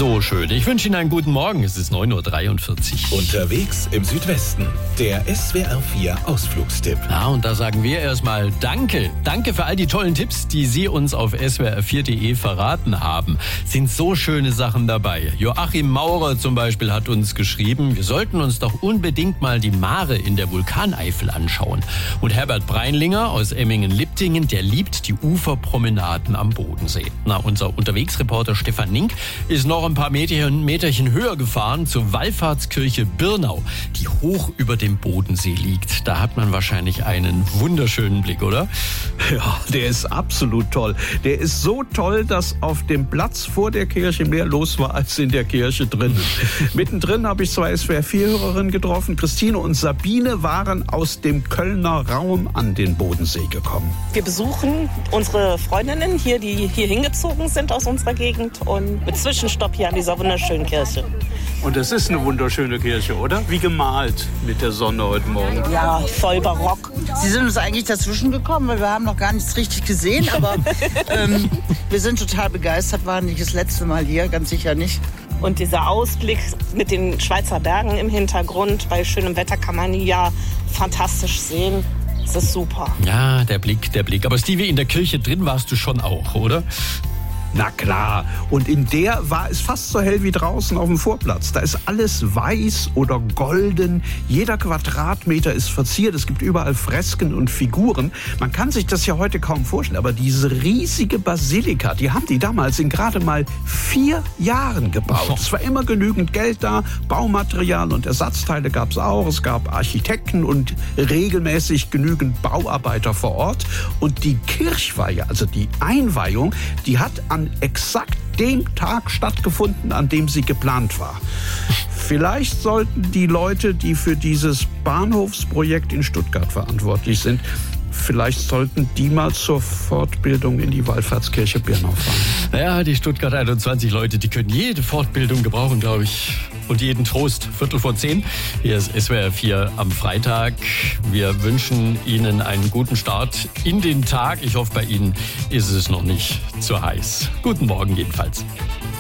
so schön. Ich wünsche Ihnen einen guten Morgen. Es ist 9.43 Uhr. Unterwegs im Südwesten. Der SWR 4 Ausflugstipp. Ja, und da sagen wir erstmal Danke. Danke für all die tollen Tipps, die Sie uns auf swr4.de verraten haben. Sind so schöne Sachen dabei. Joachim Maurer zum Beispiel hat uns geschrieben, wir sollten uns doch unbedingt mal die Mare in der Vulkaneifel anschauen. Und Herbert Breinlinger aus Emmingen-Liptingen, der liebt die Uferpromenaden am Bodensee. Na, unser Unterwegsreporter Stefan Nink ist noch ein paar Meterchen höher gefahren zur Wallfahrtskirche Birnau, die hoch über dem Bodensee liegt. Da hat man wahrscheinlich einen wunderschönen Blick, oder? Ja, der ist absolut toll. Der ist so toll, dass auf dem Platz vor der Kirche mehr los war als in der Kirche drinnen. Mittendrin habe ich zwei SWR4-Hörerinnen getroffen. Christine und Sabine waren aus dem Kölner Raum an den Bodensee gekommen. Wir besuchen unsere Freundinnen hier, die hier hingezogen sind aus unserer Gegend und mit Zwischenstopp hier an dieser wunderschönen Kirche. Und es ist eine wunderschöne Kirche, oder? Wie gemalt mit der Sonne heute Morgen. Ja, voll barock. Sie sind uns eigentlich dazwischen gekommen, weil wir haben noch gar nichts richtig gesehen, aber wir sind total begeistert, waren nicht das letzte Mal hier, ganz sicher nicht. Und dieser Ausblick mit den Schweizer Bergen im Hintergrund, bei schönem Wetter kann man die ja fantastisch sehen. Das ist super. Ja, der Blick. Aber Stevie, in der Kirche drin warst du schon auch, oder? Na klar. Und in der war es fast so hell wie draußen auf dem Vorplatz. Da ist alles weiß oder golden. Jeder Quadratmeter ist verziert. Es gibt überall Fresken und Figuren. Man kann sich das ja heute kaum vorstellen. Aber diese riesige Basilika, die haben die damals in gerade mal 4 Jahren gebaut. Es war immer genügend Geld da. Baumaterial und Ersatzteile gab es auch. Es gab Architekten und regelmäßig genügend Bauarbeiter vor Ort. Und die Kirchweihe, also die Einweihung, die hat an exakt dem Tag stattgefunden, an dem sie geplant war. Vielleicht sollten die Leute, die für dieses Bahnhofsprojekt in Stuttgart verantwortlich sind, vielleicht sollten die mal zur Fortbildung in die Wallfahrtskirche Birnau fahren. Ja, die Stuttgart 21 Leute, die können jede Fortbildung gebrauchen, glaube ich. Und jeden Trost. 9:45. Hier ist SWR 4 am Freitag. Wir wünschen Ihnen einen guten Start in den Tag. Ich hoffe, bei Ihnen ist es noch nicht zu heiß. Guten Morgen jedenfalls.